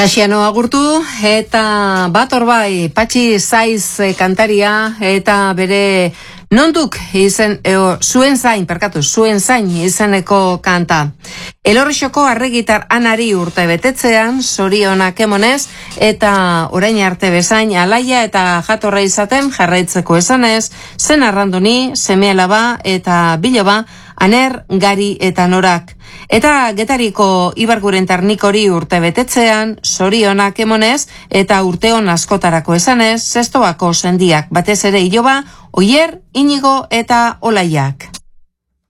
Kasiano agurtu eta bator bai Patxi Saiz kantaria eta bere nonduk zuen zain izeneko kanta. Elorrixoko arregitar anari urte betetzean, zorionak emonez eta orain arte bezain alaia eta jatorra izaten jarraitzeko esanez, zen arrandoni, seme alaba eta biloba, aner, gari eta norak. Eta Getariko Ibargurentar Nikori urte betetzean, zorionak emonez eta urteon askotarako esanez, zestoako sendiak batez ere iloba, Oier, Inigo eta Olaiak.